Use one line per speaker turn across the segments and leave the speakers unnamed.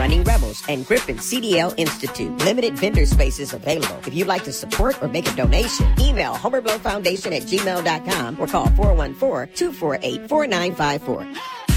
Running Rebels, and Griffin CDL Institute. Limited vendor spaces available. If you'd like to support or make a donation, email homerblowfoundation@gmail.com or call 414-248-4954.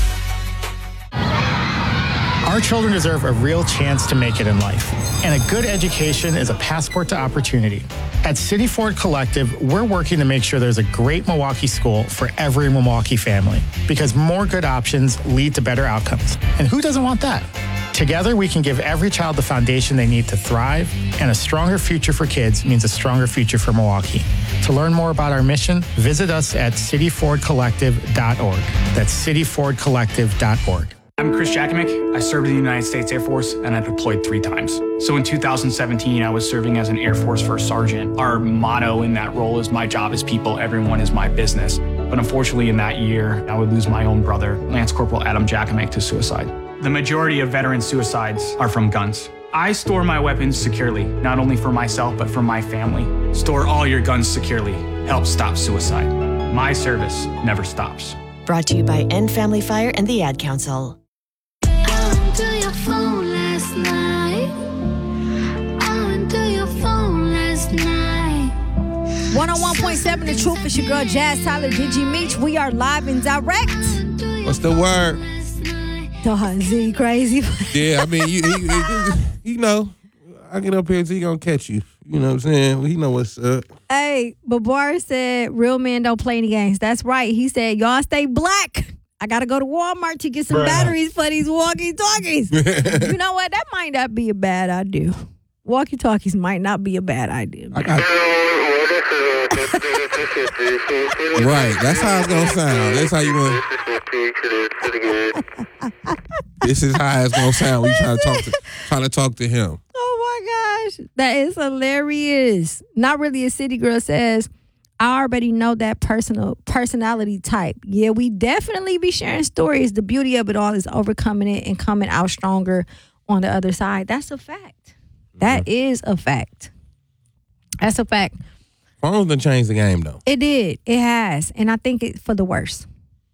Our children deserve a real chance to make it in life, and a good education is a passport to opportunity. At City Ford Collective, we're working to make sure there's a great Milwaukee school for every Milwaukee family, because more good options lead to better outcomes. And who doesn't want that? Together, we can give every child the foundation they need to thrive, and a stronger future for kids means a stronger future for Milwaukee. To learn more about our mission, visit us at cityfordcollective.org. That's cityfordcollective.org.
I'm Chris Jakovic. I served in the United States Air Force, and I deployed 3 times. So in 2017, I was serving as an Air Force First Sergeant. Our motto in that role is, my job is people, everyone is my business. But unfortunately, in that year, I would lose my own brother, Lance Corporal Adam Jakovic, to suicide. The majority of veteran suicides are from guns. I store my weapons securely, not only for myself, but for my family. Store all your guns securely. Help stop suicide. My service never stops.
Brought to you by End Family Fire and the Ad Council.
To your phone last night. I went to your phone last night.
101.7 The Truth. It's your girl Jazz Tyler, Digi Meech. We are live and direct.
What's the word?
Z crazy.
Yeah, I mean, you know, I get up here and he gonna catch you. You know what I'm saying? He know what's up.
Hey, Babar said real men don't play any games. That's right. He said, y'all stay black. I got to go to Walmart to get some batteries for these walkie-talkies. You know what? That might not be a bad idea. Walkie-talkies might not be a bad idea.
Right. That's how it's going to sound. That's how you want This is how it's going to sound when you trying to talk to him.
Oh, my gosh. That is hilarious. Not Really a City Girl says, I already know that personality type. Yeah, we definitely be sharing stories. The beauty of it all is overcoming it and coming out stronger on the other side. That's a fact. That is a fact. That's a fact.
Phones done changed the game, though.
It did. It has. And I think it's for the worse.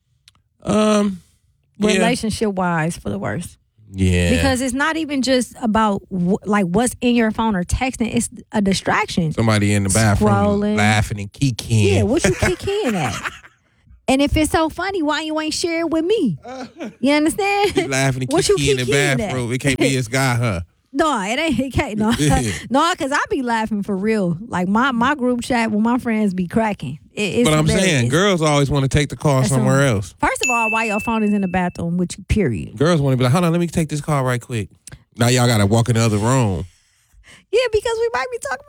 Relationship-wise, for the worse.
Yeah.
Because it's not even just about what's in your phone or texting. It's a distraction.
Somebody in the bathroom
scrolling,
laughing and kikiing.
Yeah, what you kikiing at? And if it's so funny, why you ain't share it with me? You understand?
You laughing and kikiing in the bathroom. It can't be his guy, huh?
No, it can't. No, no, because I be laughing for real. Like my group chat with my friends be cracking. It's
but I'm saying, girls always want to take the car somewhere else.
First of all, why your phone is in the bathroom with you, period.
Girls want to be like, hold on, let me take this call right quick. Now y'all got to walk in the other room.
Yeah, because we might be talking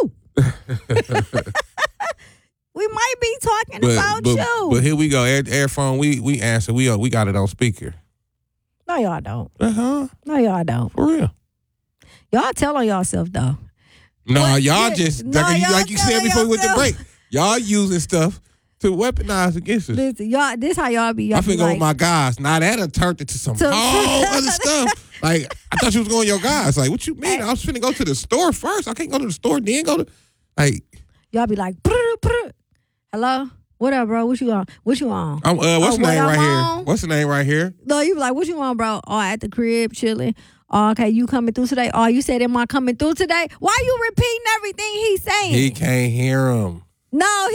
about you. We might be talking about you.
But here we go. Air phone, we answer. We got it on speaker.
No, y'all don't.
Uh-huh.
No, y'all don't.
For real.
Y'all tell on yourself, though.
No, y'all just, like you said before we went to break, y'all using stuff to weaponize against us.
Listen, y'all, this how y'all be.
I finna go with my guys. Now that done turned it to some whole other stuff. Like, I thought you was going with your guys. Like, what you mean? I was finna go to the store first. I can't go to the store, then go to, like.
Y'all be like, hello? What up, bro? What you on? What's the name
right here? What's the name right here?
No, you be like, what you on, bro? Oh, at the crib, chilling. Oh, okay, you coming through today? Oh, you said, am I coming through today? Why you repeating everything he's saying?
He can't hear him.
No,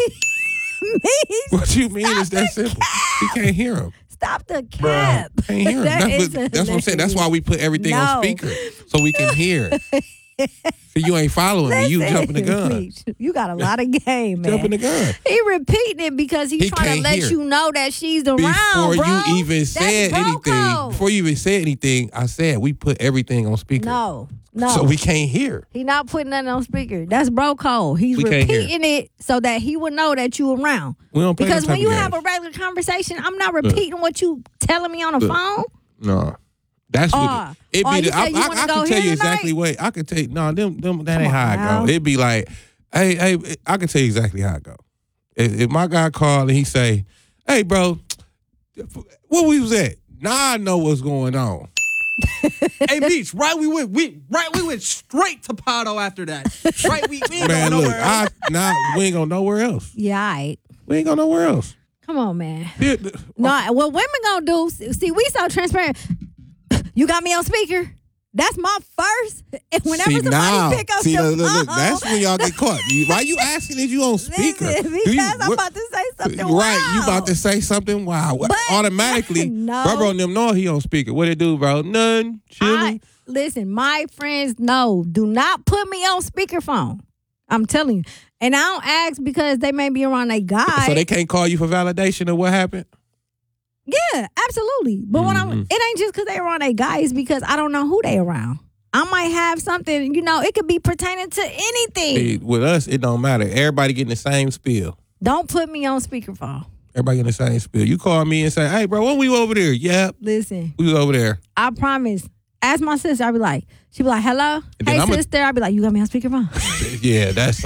what you mean is that simple. He can't hear him.
Stop the cap.
Can't hear him. That's what I'm saying. That's why we put everything on speaker, so we can hear. So you ain't following me. You jumping the gun.
You got a lot of game, man.
Jumping the gun.
He repeating it because he's trying to let you know that she's around, bro.
Before you even said anything, I said we put everything on speaker.
No.
So we can't hear.
He not putting nothing on speaker. That's bro code. He's repeating it so that he would know that you around.
We don't play
because when you have a regular conversation, I'm not repeating what you telling me on the phone.
No. That's what it be. I can tell you exactly what I can tell you. No, them that ain't how I go. It'd be like, hey, I can tell you exactly how I go. If my guy called and he say, hey, bro, where we was at? Now I know what's going on.
Hey, Beach, we went straight to Pato after that. Right, we ain't going nowhere else.
We ain't going nowhere else.
Yeah, all right.
We ain't going nowhere else.
Come on, man. No, what women gonna do? See, we so transparent. You got me on speaker. That's my first. And whenever somebody pick up the phone,
look, that's when y'all get caught. Why you asking if you on speaker?
Listen, because I'm about to say something wild.
Right, you about to say something wild.
But,
automatically,
no.
bro on them know he on speaker. What it do, bro? None. Chilling.
Listen, my friends know. Do not put me on speakerphone. I'm telling you. And I don't ask because they may be around a guy.
So they can't call you for validation of what happened?
Yeah, absolutely. But when it ain't just because they around a guy, it's because I don't know who they around. I might have something, it could be pertaining to anything.
With us, it don't matter. Everybody getting the same spiel.
Don't put me on speakerphone.
Everybody getting the same spiel. You call me and say, hey, bro, when we over there? Yep.
Listen.
We was over there.
I promise. Ask my sister, I'll be like, she'll be like, hello? Hey, sister. I'll be like, you got me on speakerphone?
Yeah, that's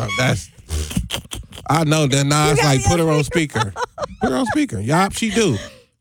I know that now it's like put her on speaker. Put her on speaker. Yup, she do.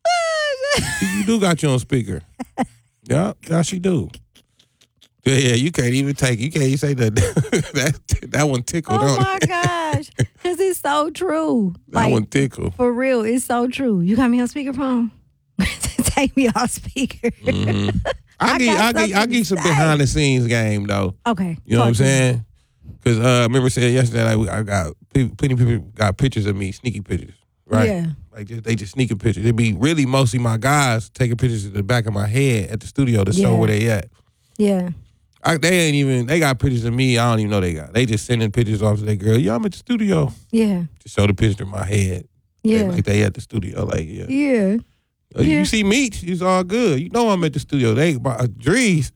You do got you on speaker. Yup, yeah, she do. Yeah, you can't even say that. That one tickled.
Oh my gosh. Because it's so true.
That one tickled.
For real, it's so true. You got me on speakerphone? Take me off speaker.
Mm-hmm. I give some behind the scenes game though.
Okay.
You know what I'm saying? Because I remember saying yesterday, like, I got plenty of people got pictures of me, sneaky pictures, right?
Yeah.
Like they just sneaking pictures. It'd be really mostly my guys taking pictures of the back of my head at the studio to show where they at.
Yeah.
They got pictures of me. I don't even know they got. They just sending pictures off to their girl. Yeah, I'm at the studio.
Yeah.
To show the picture of my head.
Yeah.
Like they at the studio. Like, yeah.
Yeah.
You see Meech, it's all good. You know I'm at the studio. Drees.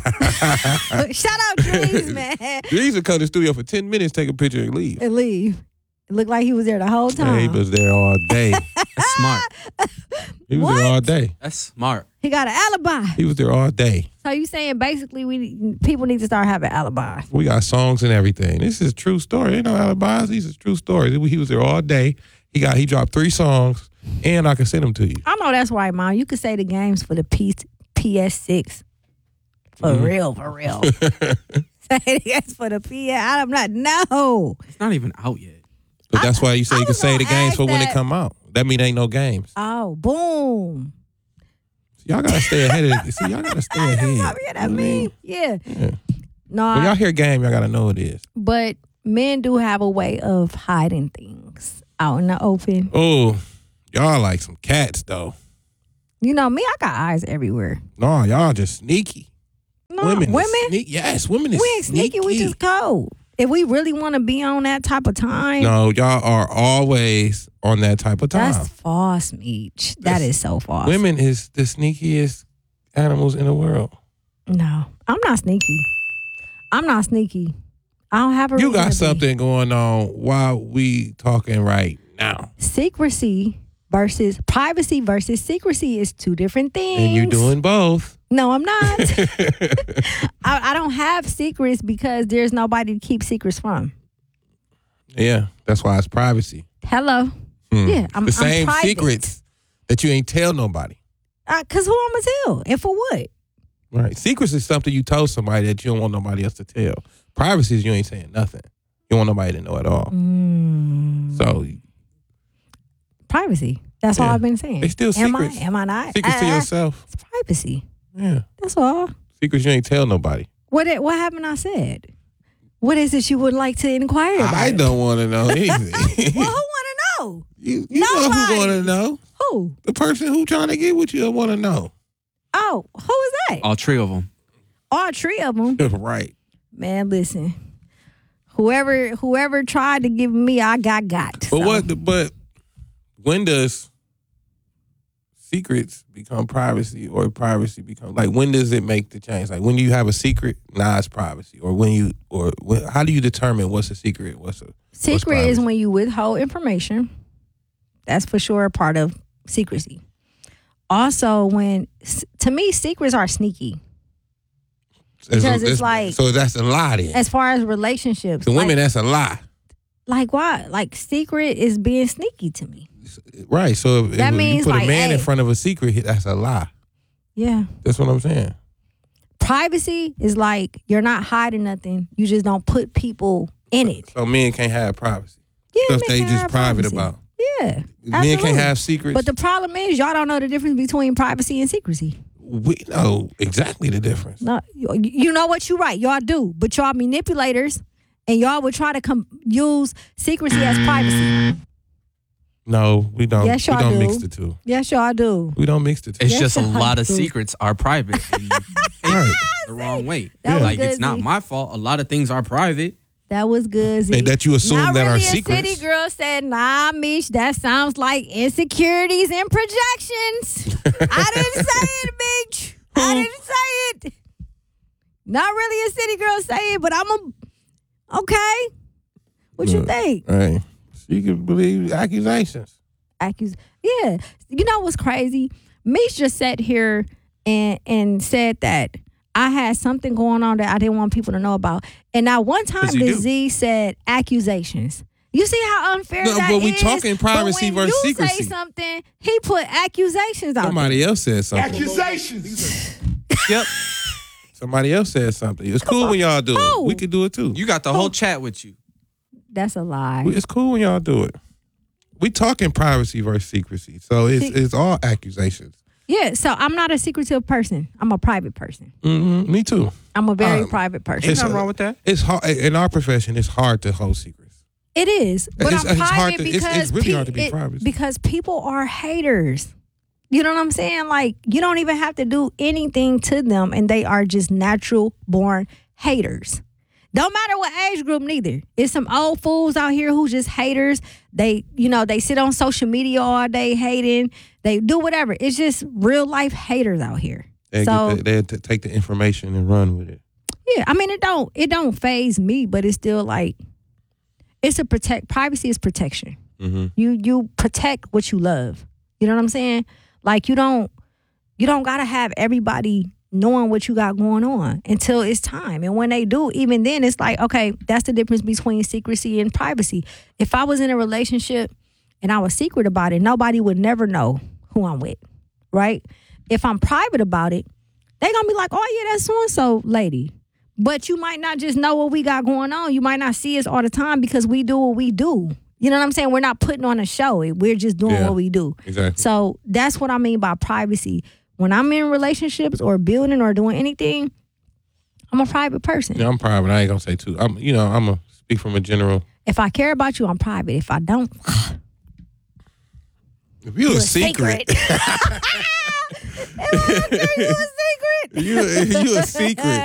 Shout out Drees, man.
Drees would come to the studio for 10 minutes, take a picture, and leave.
It looked like he was there the whole time.
Yeah, he was there all day.
That's smart.
He was there all day.
That's smart.
He got an alibi.
He was there all day.
So you saying basically people need to start having alibis?
We got songs and everything. This is a true story. Ain't no alibis. These are true stories. He was there all day. He dropped 3 songs, and I can send them to you.
I know that's right, Mom. You could say the games for the PS6. For real. Say that's for the PS. I'm not. No.
It's not even out yet.
But that's why you say you can say the games for when it come out. That mean ain't no games.
Oh, boom.
Y'all gotta stay ahead of it. See, y'all gotta stay ahead.
I mean, yeah. No.
When y'all hear game, y'all gotta know what it is.
But men do have a way of hiding things out in the open.
Oh, y'all like some cats though.
You know me, I got eyes everywhere.
No, y'all just sneaky.
No, women?
Yes, women is
we ain't sneaky, we just cold. If we really want to be on that type of time.
No, y'all are always on that type of time.
That's false, Meech. That is so false.
Women is the sneakiest animals in the world.
No, I'm not sneaky. I don't have a reason.
You got something going on while we talking right now.
Privacy versus secrecy is 2 different things.
And you're doing both.
No, I'm not. I don't have secrets because there's nobody to keep secrets from.
Yeah, that's why it's privacy.
Hello. Yeah, I'm
the same
I'm
secrets that you ain't tell nobody.
Because who I'm going to tell? And for what?
Right. Secrets is something you told somebody that you don't want nobody else to tell. Privacy is you ain't saying nothing. You don't want nobody to know at all. So.
Privacy. That's all I've been saying.
They still secrets.
Am I not?
Secrets to yourself.
It's privacy.
Yeah.
That's all.
Secrets you ain't tell nobody.
What haven't I said? What is it you would like to inquire about?
I don't want to know anything.
Well, who want to know?
You know who want to know.
Who?
The person who trying to get with you want to know.
Oh, who is that?
All 3 of them.
All 3 of them?
Right.
Man, listen. Whoever tried to give me, I got.
But when does secrets become privacy, or privacy become, like, when does it make the change? Like, when you have a secret, it's privacy, or how do you determine what's a secret?
Secret is when you withhold information. That's for sure a part of secrecy. Also, to me, secrets are sneaky. Because it's like,
so that's a lie then.
As far as relationships,
to women, that's a lie.
Like why? Like secret is being sneaky to me.
Right. So if
means
you put
like,
a man in front of a secret, that's a lie.
Yeah.
That's what I'm saying.
Privacy is like you're not hiding nothing. You just don't put people in it.
So men can't have privacy.
Yeah,
stuff they just private about.
Yeah.
Men can't have secrets.
But the problem is y'all don't know the difference between privacy and secrecy.
We know exactly the difference.
No, you know what? You're right. Y'all do. But y'all manipulators, and y'all would try to use secrecy as privacy.
No, we don't.
Yes, y'all
we don't
do.
mix the two.
Yes, y'all do.
We don't mix the two.
It's
Yes,
just a
y'all
lot of
do.
secrets are private.
Right.
The wrong way.
That was
Like,
good,
it's not
Z.
my fault. A lot of things are private.
That was good, Z.
And that you assume
Not
that
really
are
a
secrets.
city girl said, nah, Mish, that sounds like insecurities and projections. I didn't say it, bitch. I didn't say it. Not really a city girl say it, but okay. What you think?
Right. You can believe accusations.
Yeah. You know what's crazy? Mish just sat here and said that I had something going on that I didn't want people to know about. And now one time the Z said accusations. You see how unfair that is?
But we talking privacy
but when
versus
you
secrecy.
say something, he put accusations out
Somebody
there.
else said something.
Accusations.
Yep.
Somebody else said something. It's cool when y'all do
Who?
it. We can do it too.
You got the whole chat with you.
That's a lie.
It's cool when y'all do it. We talking privacy versus secrecy. So it's all accusations.
Yeah, so I'm not a secretive person. I'm a private person.
Mm-hmm. Me too.
I'm a very private person.
Ain't nothing wrong with that.
It's hard in our profession. It's hard to hold secrets.
It is, but
It's-
I'm
it's hard
private
to- it's
because
really hard to be private.
because people are haters. You know what I'm saying? Like, you don't even have to do anything to them, and they are just natural born haters. Don't matter what age group, neither. It's some old fools out here who just haters. They sit on social media all day hating. They do whatever. It's just real life haters out here.
They take the information and run with it.
Yeah, I mean, it don't faze me, but it's still like, privacy is protection.
Mm-hmm.
You protect what you love. You know what I'm saying? Like, you don't gotta have everybody knowing what you got going on until it's time. And when they do, even then, it's like, okay, that's the difference between secrecy and privacy. If I was in a relationship and I was secret about it, nobody would never know who I'm with, right? If I'm private about it, they gonna be like, oh yeah, that's so-and-so lady. But you might not just know what we got going on. You might not see us all the time because we do what we do. You know what I'm saying? We're not putting on a show. We're just doing what we do.
Exactly.
So that's what I mean by privacy. When I'm in relationships or building or doing anything, I'm a private person.
Yeah, I'm private. I ain't gonna say too. I'm gonna speak from a general.
If I care about you, I'm private. If I don't,
if you're a secret.
you a secret.
you a secret.